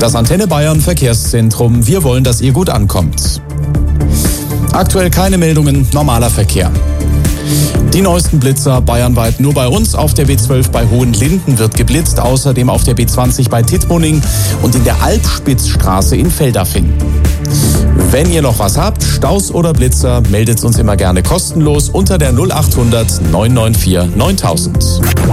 Das Antenne Bayern Verkehrszentrum. Wir wollen, dass ihr gut ankommt. Aktuell keine Meldungen, normaler Verkehr. Die neuesten Blitzer bayernweit nur bei uns. Auf der B12 bei Hohenlinden wird geblitzt, außerdem auf der B20 bei Tittmoning und in der Alpspitzstraße in Feldafing. Wenn ihr noch was habt, Staus oder Blitzer, meldet uns immer gerne kostenlos unter der 0800 994 9000.